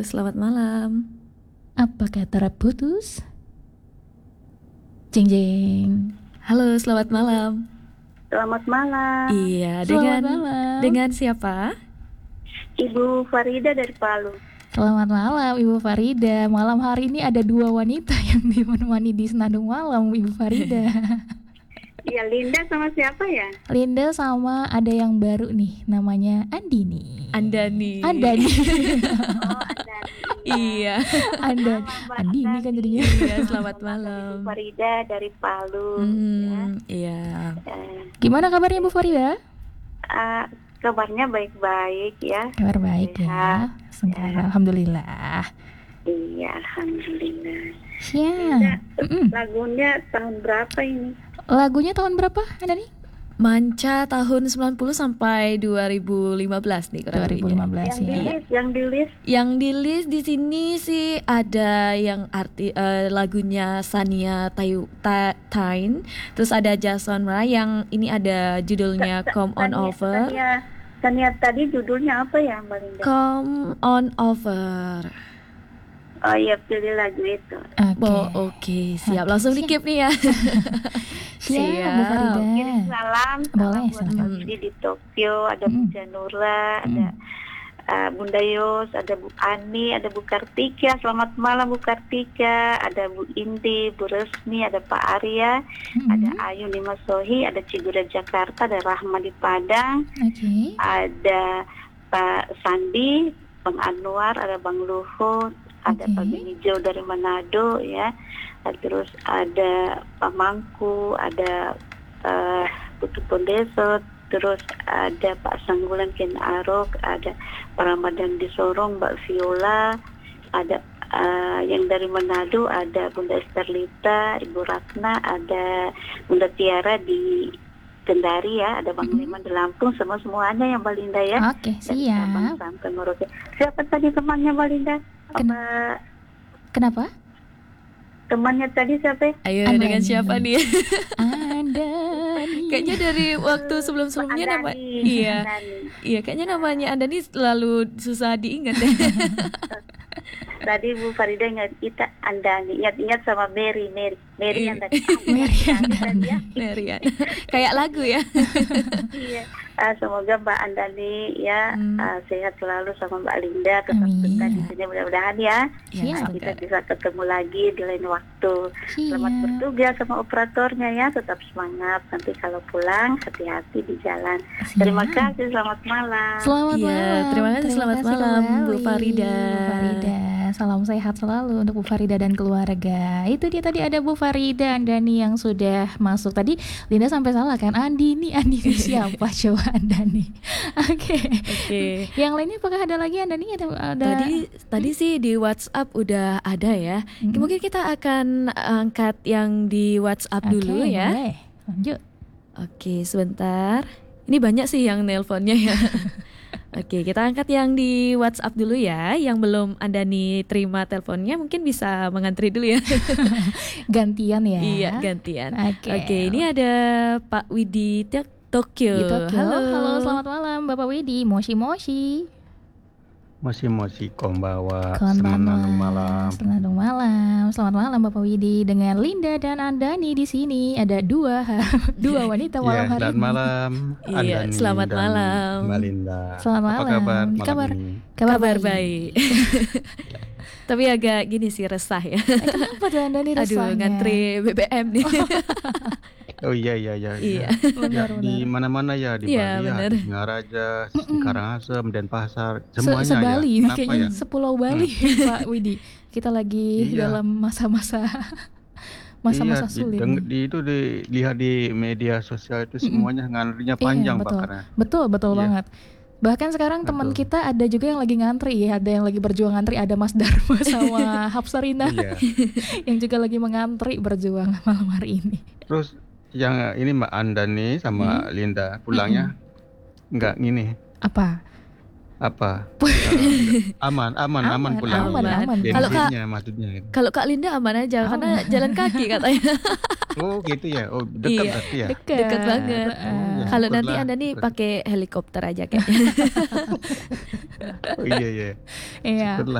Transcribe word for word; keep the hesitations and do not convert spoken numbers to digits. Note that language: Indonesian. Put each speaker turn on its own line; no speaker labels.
selamat malam.
Apakah terputus? Jeng jeng.
Halo, selamat malam.
Selamat malam.
Iya,
Selamat
dengan
malam.
dengan siapa?
Ibu Farida dari Palu.
Selamat malam Ibu Farida. Malam hari ini ada dua wanita yang ditemani di Senandung Malam, Ibu Farida.
Iya, Linda sama siapa ya?
Linda sama ada yang baru nih, namanya Andini.
Andani.
Andani.
Oh, Andani.
Iya.
Andani.
Mbak
Andini kan jadinya.
Iya, selamat
Ibu
malam.
Farida dari Palu. Ya.
Hmm, iya.
Eh,
Gimana kabarnya Ibu Farida?
ah, kabarnya baik-baik ya.
Kabar baik ya. Semoga alhamdulillah.
Iya, alhamdulillah.
Ya.
Linda,
Mm-mm.
lagunya tahun berapa ini?
Lagunya tahun berapa Andani?
Manca tahun sembilan puluh sampai dua ribu lima belas nih kurang
dua ribu
lebihnya.
lima belas
Yang
ya.
di list, yang di list.
Yang di list di sini sih ada yang arti eh, lagunya Sania Tayu Ta- Tain, terus ada Jason Mraz yang ini ada judulnya
Sa- sa-
Come On
Tania-
Over.
Tania, Tania tadi judulnya apa ya, Mbak Linda?
Come On Over.
Oh iya, pilih lagu itu.
Oke.
Oh, oke, siap.
Oke,
Langsung di
siap.
keep nih ya.
Siap, Bu Farida.
Kirim salam sama
Boleh,
buat
silakan.
family di Tokyo, ada
Mm.
Bu Janura, ada uh, Bunda Yos, ada Bu Ani, ada Bu Kartika. Selamat malam Bu Kartika, ada Bu Indi, Bu Resmi, ada Pak Arya,
Mm-mm.
ada Ayu di Masohi, ada Cigura Jakarta, ada Rahma di Padang,
Oke.
ada Pak Sandi, Bang Anwar, ada Bang Luhut, ada
Oke.
Pak Benijo dari Manado ya. Terus ada Pak Mangku, ada uh, Putu Pondeso, terus ada Pak Sanggulan Ken Arok, ada Pak Ramadan di Sorong, Mbak Viola, ada uh, yang dari Manado, ada Bunda Esterlita, Ibu Ratna, ada Bunda Tiara di Kendari ya, ada Bang
Mhm.
Liman di Lampung, semua semuanya yang Mbak Linda ya.
Oke,
Dari Sabang
siap.
sampai Merauke. Siapa tadi temannya Mbak Linda?
Ken-
Apa
Kenapa?
temannya tadi siapa? ya?
Ayo
Andani.
dengan siapa nih?
Andani.
Kayaknya dari waktu sebelum-sebelumnya nama
Andani.
iya.
Andani.
Iya, kayaknya namanya Anda nih selalu susah diingat deh.
Tadi Bu Farida ingat kita Andani, ingat-ingat sama Mary, Mary, Mary
Iya.
Andani.
Mary
Andani tadi ya.
Merian. Kayak lagu ya.
Iya. Ah, semoga Mbak Andani ya
Hmm.
ah, sehat selalu sama Mbak Linda, tetap
Amin.
betah di sini mudah-mudahan ya.
Ya,
Ah,
Siap.
kita
semoga.
bisa ketemu lagi di lain waktu. Selamat
Siap.
bertugas sama operatornya ya, tetap semangat. Nanti kalau pulang hati-hati di jalan. Terima
Siap.
kasih, selamat malam.
Selamat
Iya,
malam.
terima kasih, selamat malam, Bu
kembali,
Farida.
Bu Farida. Salam sehat selalu untuk Bu Farida dan keluarga. Itu dia tadi ada Bu Farida Andani yang sudah masuk. Tadi Linda sampai salah kan? Andini, Andini siapa coba Andani? Oke.
Oke.
Yang lainnya apakah ada lagi Andani? Ada, ada...
Tadi tadi sih di WhatsApp udah ada ya.
Mm-mm.
Mungkin kita akan angkat yang di WhatsApp
Oke,
dulu ya.
boleh. Lanjut.
Oke, sebentar. Ini banyak sih yang nelponnya ya. Oke, kita angkat yang di WhatsApp dulu ya. Yang belum Andani terima teleponnya mungkin bisa mengantri dulu ya.
Gantian ya.
Iya, gantian.
Oke.
Oke, ini ada Pak Widi Tok- Tokyo.
Di Tokyo.
Halo.
Halo, selamat malam Bapak Widi. Moshi Moshi.
Moshi moshi konbawa,
Konbanwa.
senandung malam.
Senandung malam. Selamat malam Bapak Widi dengan Linda dan Andani di sini. Ada dua dua wanita malam
Iya,
hari
dan
ini.
malam.
Iya,
Andani
selamat
dan
malam.
Mbak Linda.
Selamat
Apa
malam.
kabar malam
Kabar
ini?
kabar,
Kabar
baik.
baik. Tapi agak gini sih resah ya.
Eh, kenapa tuh Andani
Aduh,
rasanya?
ngantri B B M nih.
Oh iya iya iya.
Iya.
Benar,
Ya, di
benar.
mana-mana ya, di
Iya,
Bali, ya,
benar.
di Singaraja, di Karangasem, Denpasar,
Se-
semuanya
Sebali,
ya. Kenapa
kayaknya
ya?
sepulau Bali Pak Widi. Kita lagi
Iya.
dalam masa-masa masa-masa
Iya, di,
sulit.
deng-
nih.
di itu dilihat di media sosial itu semuanya ngantrinya panjang
Iya, betul.
bahkan.
Betul, betul
Iya.
banget. Bahkan sekarang teman
Betul.
kita ada juga yang lagi ngantri ya, ada yang lagi berjuang ngantri, ada Mas Dharma sama Hapsarina
Iya.
yang juga lagi mengantri berjuang malam hari ini.
Terus yang ini Mbak Andani sama
Hmm.
Linda pulangnya nggak gini
Apa?
apa eh, aman aman aman
Aman,
pulang
aman, aman.
Kalau Kak-
bensinnya maksudnya gitu.
Kalau Kak Linda aman aja karena
Aman.
jalan kaki katanya.
Oh gitu ya, oh dekat
Iya.
berarti ya.
Dekat,
Dekat banget.
Eh,
Oh, ya.
Kalau nanti
syukurlah.
Anda nih pakai helikopter aja kayaknya.
Oh iya iya.
Iya.
Syukurlah.